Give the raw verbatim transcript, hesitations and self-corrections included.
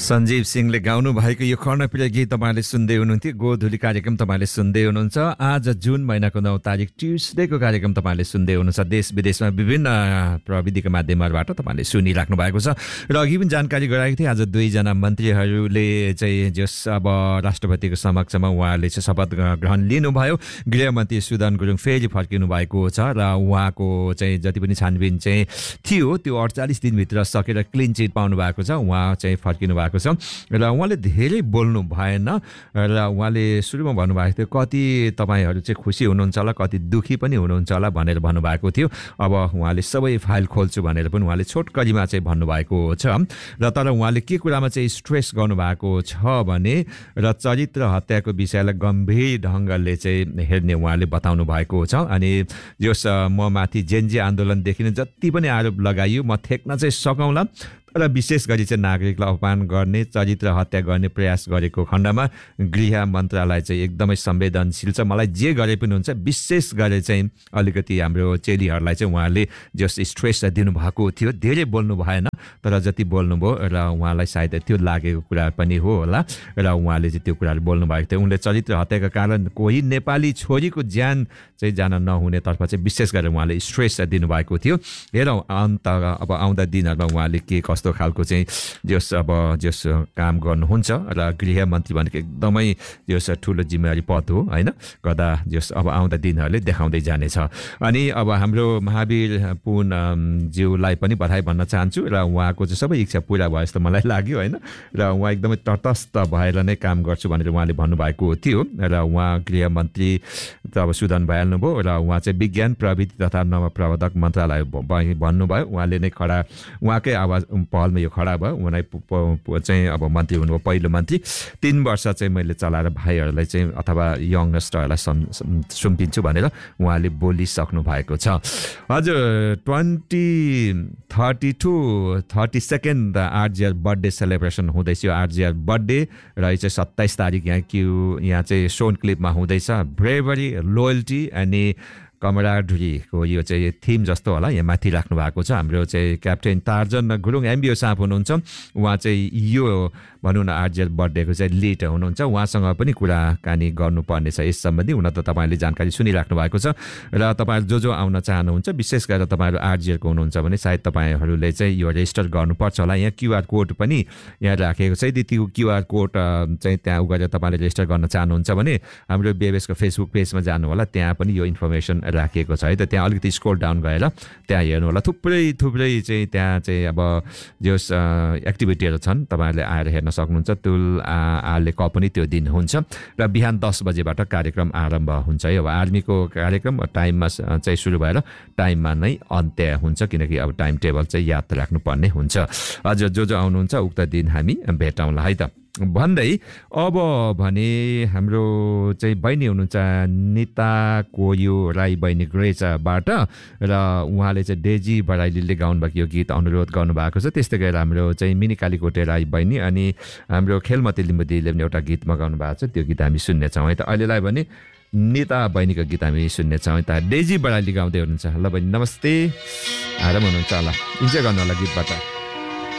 सञ्जीव सिंहले गाउनु भएको यो कर्णप्रिय गीत तपाईँले सुन्दै हुनुहुन्थ्यो। गोधुली कार्यक्रम तपाईँले सुन्दै हुनुहुन्छ। आज जुन महिनाको नौ तारिक ट्युसडेको कार्यक्रम तपाईँले सुन्दै हुनुहुन्छ। देश विदेशमा विभिन्न प्रविधिका माध्यमबाट तपाईँले सुनिराख्नु भएको छ। र अघि पनि जानकारी गराएको थिएँ, आज दुईजना मन्त्रीहरूले चाहिँ जस अब राष्ट्रपतिको समक्षमा उहाँहरूले चाहिँ शपथ ग्रहण लिनुभयो। गृहमन्त्री सुदन गुरुङ फेरि फर्किनु भएको छ र उहाँको चाहिँ जति पनि छानबिन चाहिँ थियो त्यो अडचालिस दिनभित्र सकेर क्लिन चिट पाउनु भएको छ। उहाँ चाहिँ फर्किनु भएको छ र उहाँले धेरै बोल्नु भएन र उहाँले सुरुमा भन्नुभएको थियो कति तपाईँहरू चाहिँ खुसी हुनुहुन्छ होला, कति दुखी पनि हुनुहुन्छ होला भनेर भन्नुभएको थियो। अब उहाँले सबै फाइल खोल्छु भनेर पनि उहाँले छोटकरीमा चाहिँ भन्नुभएको छ। र तर उहाँले के कुरामा चाहिँ स्ट्रेस गर्नुभएको छ भने र चरित्र हत्याको विषयलाई गम्भीर ढङ्गले चाहिँ हेर्ने उहाँले बताउनु भएको छ। अनि जस म माथि जेन्जी आन्दोलनदेखि नै जति पनि आरोप लगाइयो म ठेक्न चाहिँ सकौँला र विशेष गरी चाहिँ नागरिकलाई अपमान गर्ने, चरित्र हत्या गर्ने प्रयास गरेको खण्डमा गृह मन्त्रालय चाहिँ एकदमै संवेदनशील छ। मलाई जे गरे पनि हुन्छ। विशेष गरी चाहिँ अलिकति हाम्रो चेलीहरूलाई चाहिँ उहाँले जस स्ट्रेस दिनुभएको थियो। धेरै बोल्नु भएन तर जति बोल्नुभयो र उहाँलाई सायद त्यो लागेको कुरा पनि हो होला र उहाँले चाहिँ त्यो कुराहरू बोल्नु भएको थियो। उनले चरित्र हत्याका कारण कोही नेपाली छोरीको ज्यान चाहिँ जान नहुनेतर्फ चाहिँ विशेष गरेर उहाँले स्ट्रेस दिनुभएको थियो। हेरौँ अन्त अब आउँदा दिनहरूमा उहाँले के कस्तो खालको चाहिँ जस अब जस काम गर्नुहुन्छ। र गृहमन्त्री भनेको एकदमै जस ठुलो जिम्मेवारी पद हो होइन, गर्दा जस अब आउँदा दिनहरूले देखाउँदै जानेछ। अनि अब हाम्रो महावीर पुन ज्यूलाई पनि बधाई भन्न चाहन्छु र उहाँको चाहिँ सबै इच्छा पुरा भयो जस्तो मलाई लाग्यो होइन। र उहाँ एकदमै तटस्थ भएर नै काम गर्छु भनेर उहाँले भन्नुभएको थियो। र उहाँ गृहमन्त्री त अब सुदन भइहाल्नुभयो र उहाँ चाहिँ विज्ञान प्रविधि तथा नवप्रवर्धक मन्त्रालय भन्नुभयो। उहाँले नै खडा उहाँकै आवाज पहलमा यो खडा भयो। उहाँलाई चाहिँ अब मन्त्री हुनुभयो, पहिलो मन्त्री। तिन वर्ष चाहिँ मैले चलाएर भाइहरूलाई चाहिँ अथवा यङ्गस्टरहरूलाई सुम्पिन्छु भनेर उहाँले बोलिसक्नु भएको छ। हजुर twenty thirty two thirty second आरजिआर birthday celebration हुँदैछ। यो आरजिआर बर्थडे र यो चाहिँ सत्ताइस तारिक यहाँ क्यु यहाँ चाहिँ सोन क्लिपमा हुँदैछ। ब्रेभरी, लोयल्टी अनि कमराडरीको यो चाहिँ थिम जस्तो होला यहाँ माथि राख्नु भएको छ। हाम्रो चाहिँ क्याप्टेन टार्जन गुरुङ एमबिओ साहब हुनुहुन्छ। उहाँ चाहिँ यो भनौँ न आरजिआर बर्थडेको चाहिँ लिड हुनुहुन्छ। उहाँसँग पनि कुराकानी गर्नुपर्ने छ यस सम्बन्धी। हुन त तपाईँले जानकारी सुनिराख्नु भएको छ र तपाईँहरू जो जो आउन चाहनुहुन्छ विशेष गरेर तपाईँहरू आरजिआरको हुनुहुन्छ भने सायद तपाईँहरूले चाहिँ यो रेजिस्टर गर्नुपर्छ होला। यहाँ क्युआर कोड पनि यहाँ राखेको छ। यदि त्यो क्युआर कोड चाहिँ त्यहाँ उ गरेर तपाईँले रेजिस्टर गर्न चाहनुहुन्छ भने हाम्रो बेबेसको फेसबुक पेजमा जानु होला, त्यहाँ पनि यो इन्फर्मेसन राखिएको छ है त। त्यहाँ अलिकति स्क्रोल डाउन गएर त्यहाँ हेर्नु होला। थुप्रै थुप्रै चाहिँ त्यहाँ चाहिँ अब जस एक्टिभिटीहरू छन्, तपाईँहरूले आएर हेर्न सक्नुहुन्छ। तुल आले क पनि त्यो दिन हुन्छ र बिहान दस बजेबाट कार्यक्रम आरम्भ हुन्छ है। अब आर्मीको कार्यक्रम टाइममा चाहिँ सुरु भएर टाइममा नै अन्त्य हुन्छ, किनकि अब टाइम टेबल चाहिँ याद राख्नुपर्ने हुन्छ। हजुर जो जो आउनुहुन्छ उक्त दिन हामी भेटौँला है त भन्दै अब भने हाम्रो चाहिँ बहिनी हुनुहुन्छ निता कोयो राई बहिनी ग्रेचाबाट र उहाँले चाहिँ डेजी बराइलीले गाउनुभएको यो गीत अनुरोध गर्नुभएको छ। त्यस्तै गरेर हाम्रो चाहिँ मिनी कालीकोटे राई बहिनी अनि हाम्रो खेलमती लिम्बुदीले पनि एउटा गीतमा गाउनु भएको छ। त्यो गीत हामी सुन्नेछौँ है त। अहिलेलाई भने निता बहिनीको गीत हामी सुन्नेछौँ है त। डेजी बराइली गाउँदै हुनुहुन्छ। ल बहिनी नमस्ते, आराम हुनुहुन्छ होला, इन्जोय गर्नु होला गीतबाट।